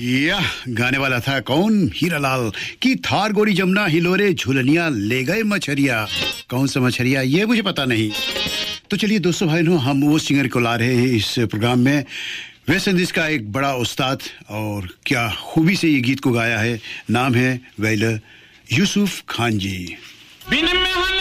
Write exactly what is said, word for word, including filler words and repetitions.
यह गाने वाला था कौन? हीरालाल की थार गोरी जमुना हिलोरे झुलनिया ले गए मछरिया। कौन सा मछरिया ये मुझे पता नहीं। तो चलिए दोस्तों भाइयों, हम वो सिंगर को ला रहे हैं इस प्रोग्राम में। वेस्ट इंडीज का एक बड़ा उस्ताद, और क्या खूबी से ये गीत को गाया है। नाम है वैल यूसुफ खान जी।